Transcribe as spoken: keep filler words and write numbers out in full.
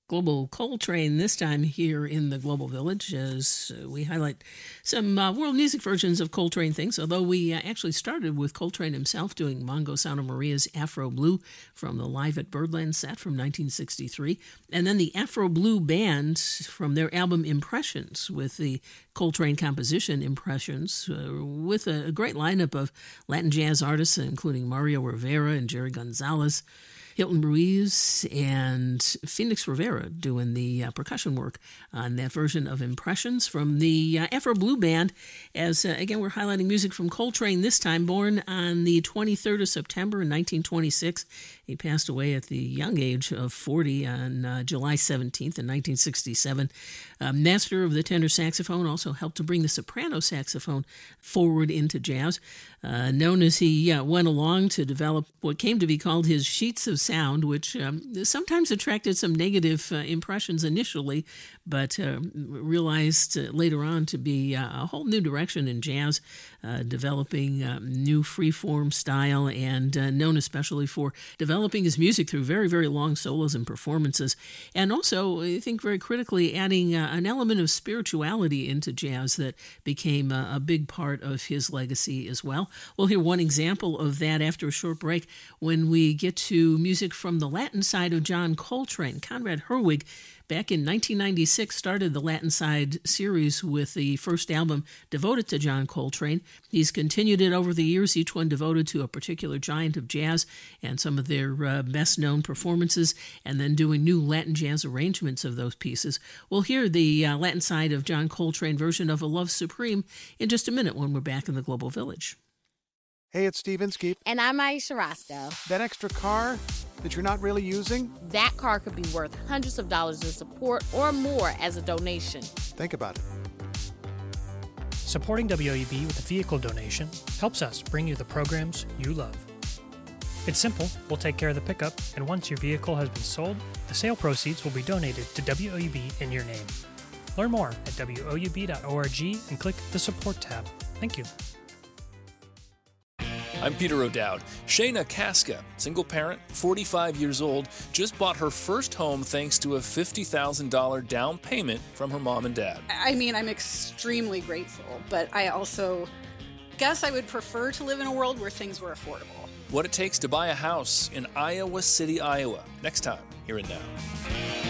Global Coltrane, this time here in the Global Village, as uh, we highlight some uh, world music versions of Coltrane things, although we uh, actually started with Coltrane himself doing Mongo Santa Maria's Afro Blue from the Live at Birdland set from nineteen sixty-three, and then the Afro Blue Band from their album Impressions with the Coltrane composition Impressions, uh, with a, a great lineup of Latin jazz artists, including Mario Rivera and Jerry Gonzalez, Hilton Ruiz, and Phoenix Rivera doing the uh, percussion work on that version of Impressions from the uh, Afro Blue Band. As, uh, again, we're highlighting music from Coltrane, this time born on the twenty-third of September in nineteen twenty-six. He passed away at the young age of forty on uh, July seventeenth in nineteen sixty-seven. Uh, master of the tenor saxophone, also helped to bring the soprano saxophone forward into jazz. Uh, known as he uh, went along to develop what came to be called his sheets of sound, which um, sometimes attracted some negative uh, impressions initially, but uh, realized uh, later on to be uh, a whole new direction in jazz, uh, developing uh, new free-form style, and uh, known especially for developing his music through very, very long solos and performances, and also, I think very critically, adding uh, an element of spirituality into jazz that became uh, a big part of his legacy as well. We'll hear one example of that after a short break when we get to music from the Latin side of John Coltrane. Conrad Herwig, back in nineteen ninety-six, started the Latin Side series with the first album devoted to John Coltrane. He's continued it over the years, each one devoted to a particular giant of jazz and some of their uh, best-known performances, and then doing new Latin jazz arrangements of those pieces. We'll hear the uh, Latin Side of John Coltrane version of A Love Supreme in just a minute when we're back in the Global Village. Hey, it's Steve Inskeep. And I'm Aisha Roscoe. That extra car that you're not really using? That car could be worth hundreds of dollars in support or more as a donation. Think about it. Supporting W O U B with a vehicle donation helps us bring you the programs you love. It's simple. We'll take care of the pickup, and once your vehicle has been sold, the sale proceeds will be donated to W O U B in your name. Learn more at W O U B dot org and click the Support tab. Thank you. I'm Peter O'Dowd. Shayna Casca, single parent, forty-five years old, just bought her first home thanks to a fifty thousand dollars down payment from her mom and dad. I mean, I'm extremely grateful, but I also guess I would prefer to live in a world where things were affordable. What it takes to buy a house in Iowa City, Iowa. Next time, here and now.